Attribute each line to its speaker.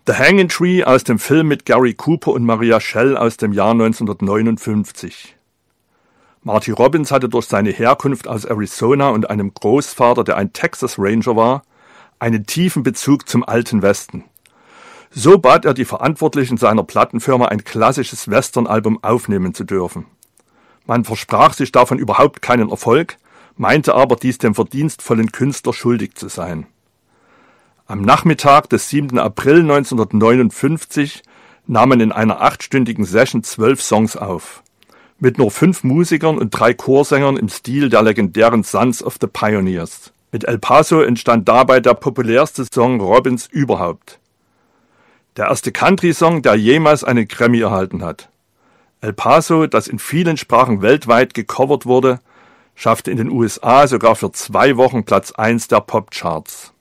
Speaker 1: The Hanging Tree aus dem Film mit Gary Cooper und Maria Schell aus dem Jahr 1959. Marty Robbins hatte durch seine Herkunft aus Arizona und einem Großvater, der ein Texas Ranger war, einen tiefen Bezug zum alten Westen. So bat er die Verantwortlichen seiner Plattenfirma, ein klassisches Western-Album aufnehmen zu dürfen. Man versprach sich davon überhaupt keinen Erfolg, meinte aber, dies dem verdienstvollen Künstler schuldig zu sein. Am Nachmittag des 7. April 1959 nahm man in einer 8-stündigen Session 12 Songs auf. Mit nur 5 Musikern und 3 Chorsängern im Stil der legendären Sons of the Pioneers. Mit El Paso entstand dabei der populärste Song Robbins überhaupt. Der erste Country-Song, der jemals einen Grammy erhalten hat. El Paso, das in vielen Sprachen weltweit gecovert wurde, schaffte in den USA sogar für 2 Wochen Platz 1 der Popcharts.